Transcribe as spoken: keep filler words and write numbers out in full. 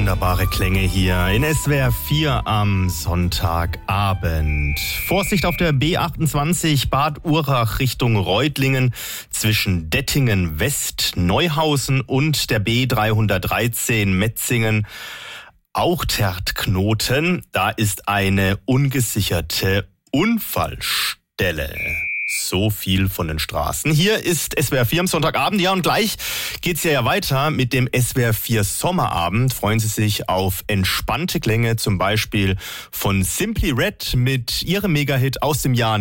Wunderbare Klänge hier in S W R vier am Sonntagabend. Vorsicht auf der B achtundzwanzig Bad Urach Richtung Reutlingen zwischen Dettingen West, Neuhausen und der B dreihundertdreizehn Metzingen. Auchtert-Knoten, da ist eine ungesicherte Unfallstelle. So viel von den Straßen. Hier ist S W R vier am Sonntagabend. Ja, und gleich geht's ja weiter mit dem S W R vier Sommerabend. Freuen Sie sich auf entspannte Klänge, zum Beispiel von Simply Red mit ihrem Megahit aus dem Jahr